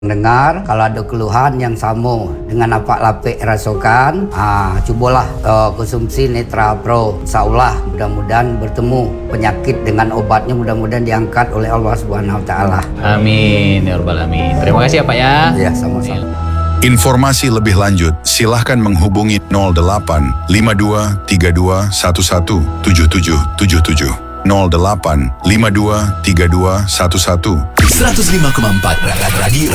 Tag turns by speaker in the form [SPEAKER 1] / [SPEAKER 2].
[SPEAKER 1] Dengar kalau ada keluhan yang sama dengan apa lapik rasakan, cubalah konsumsi Netra Pro. InsyaAllah mudah-mudahan bertemu penyakit dengan obatnya, mudah-mudahan diangkat oleh Allah Subhanahu Wa Taala.
[SPEAKER 2] Amin ya rabbal alamin. Terima kasih ya Pak ya.
[SPEAKER 1] Ya, sama-sama.
[SPEAKER 3] Informasi lebih lanjut silahkan menghubungi 08 52 32 11 7777 08 52 32 11
[SPEAKER 4] 105,4 Radio